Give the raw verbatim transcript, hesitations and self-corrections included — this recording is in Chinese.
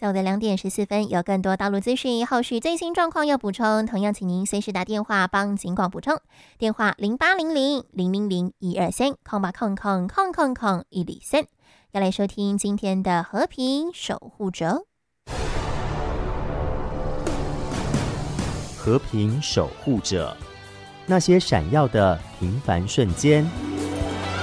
下午的两点十四分，有更多道路资讯，后续最新状况要补充，同样请您随时打电话帮警广补充，电话零八零零零零零一二三空八空空空空空一零三。要来收听今天的和平守护者。 和平守护者，那些闪耀的平凡瞬间。